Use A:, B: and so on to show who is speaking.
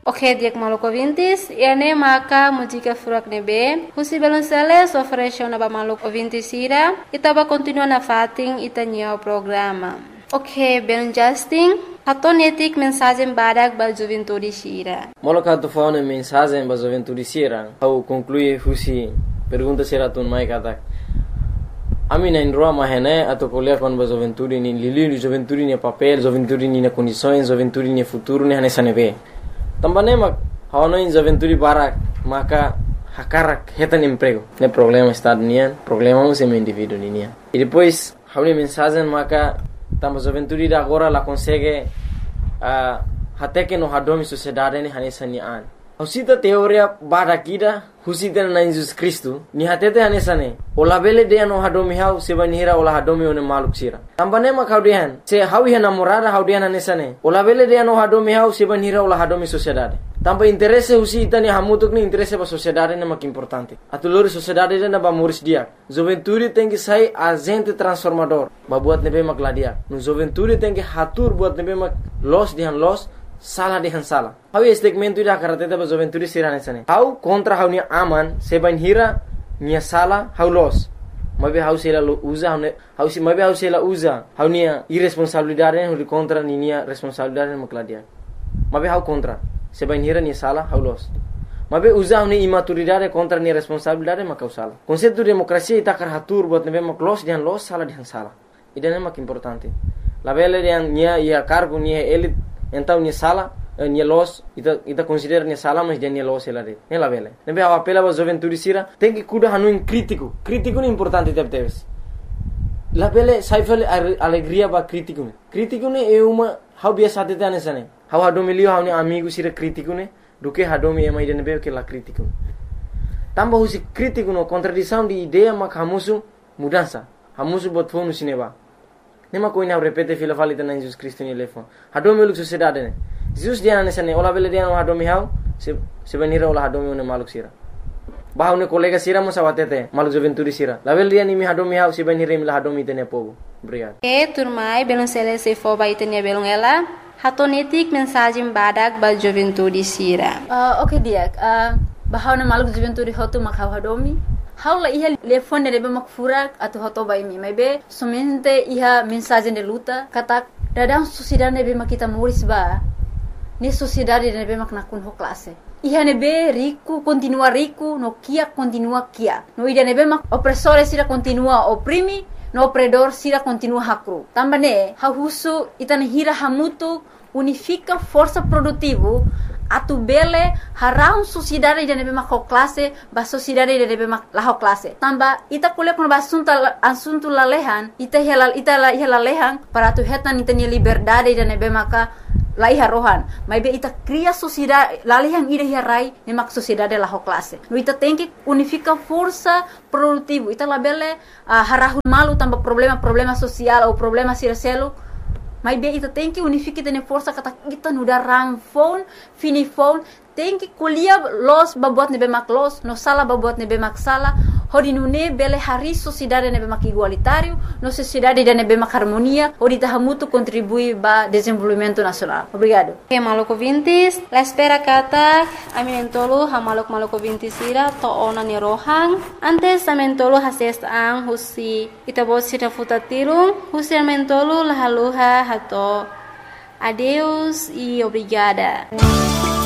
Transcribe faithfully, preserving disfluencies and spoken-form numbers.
A: Ok, diak maluco vintis, ene maka mujika furak nebe, husi belunsele sofresho na ba maluco vintis ira, itaba continua na fating itanyo programa. Ok, belun Justin, hatonetik mensagem badak ba juventude sira.
B: Moloka tu faune mensagem ba juventude sira, au conclui husi pergunta sira tun mai katak. Ami na indroa mahene atau kuliah kon ba juventude ni lili juventude ni papel, juventude ni na condições, juventude ni futuro ni hanesa nebe. Tambane mak hawana in juventude barak maka hakarak hetan emprego. Ne problema está nian, problema um sem indivíduo nian. E depois hauni mensagem maka tamba juventude da agora la consegue uh, até que no hadomi sociedade ni hanesa ni an. Husita teoria barakida husita na Jesus Cristo ni hatete hanesa ne. Ola bele de no hadomi hau seba nihira ola hadomi one maluk sira. Tambane mak haudian se hawi namorada haudian hanesa ne. Ola bele de no hadomi hau seba nihira ola hadomi sociedade. Tampa interesse husita ni hamutuk ni interesse ba sociedade ne mak importante. Atulori sociedade na ba muris dia. Juventude tem que sair agente transformador. Ba buat nebe mak ladia. No juventude tem que hatur buat nebe mak los dihan los salah dihan salah. Hau segmento ida karateta ba juventude sira nesane. Hau contra hau ni aman seba nihira ni salah hau los. Mabe hau sela usa hau si mabe hau sela usa hau ni irresponsabilidade hau contra ni ni responsabilidade mak ladia. Mabe hau contra seba nihira ni salah hau los. Mabe usa ni imaturidade contra ni responsabilidade mak salah. Konsepto demokrasia ita kar hatur buat nebe mak los dihan los salah dihan salah. Ida mak importante. La bele dihan nia ia cargo ni elit então ni sala ni los ita ita considera ni sala mas dia ni los ela de ela vele nebe a apela ba juventude sira tem que cuidar hanu crítico crítico ni importante teve teves la vele saifel alegria ba crítico ne crítico ne é uma how biasa tete anesane how hado milio how ni amigo sira crítico ne do que hado mi ema ide nebe que la crítico tamba husi crítico no contradição de ideia mak hamusu mudança hamusu bot fonu sineba nema koina repete fila falita na Jesus Cristo ni lefo hado mi luk sociedade ne Jesus dia nesane ola bele dia no hado mi hau se se venira ola hado mi ne maluk sira bahau ne kolega sira mo sawatete maluk juventude sira la bele dia ni mi hado mi hau se venira mi la hado mi tene pogo obrigado
A: e turmai belum sele se fo ba itenia belum ela hatonetik mensagem badak ba juventude sira
C: uh, okay dia uh, bahau ne maluk juventude hotu makau hado mi Haula iha telefone nebe mak furak atau hoto bai mi maybe somente iha mensagem de luta kata dadang sociedade nebe mak kita muris ba ni sociedade nebe mak nakun ho classe iha nebe rico continua rico no kia continua kia no ida nebe mak opressore sira continua oprimi no opredor sira continua hakru tambane ha husu itane hira hamutu unifica força produtivo atu bele harau sociedade de nebe mak classe ba sociedade de nebe mak la classe tamba ita kule kon basunta asunto la lehan ita helal ita la hela lehan para tu hetan ita ni liberdade de nebe maka la iha rohan mai be ita cria sociedade la lehan ida hirai ne mak sociedade la classe no ita tem que unifica força produtivo ita la bele uh, harahun malu tamba problema problema social ou problema sircelo Mas bem, ita tem que unificar tene força kata kita nuda rang phone, fini phone, tem que colher los babuat nebe mak los, no sala babuat nebe mak sala, hodi nune bele hari sociedade nebe mak igualitário, no sociedade de nebe mak harmonia, hodi tahamutu contribui ba desenvolvimento nacional. Obrigado.
A: Okay, maloko vintis, la espera kata, aminentolo ha malok maloko vintis ira to ona ni rohang, antes amentolo hases ang husi itabos sira futatirung, husi amentolo lahaluha hato. Adeus e obrigada.